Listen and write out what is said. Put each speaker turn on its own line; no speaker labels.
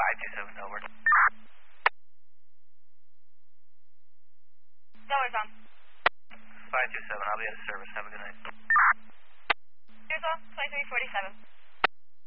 527, over.
Tower's on.
527, I'll be out of service. Have a good night.
Here's all, 2347.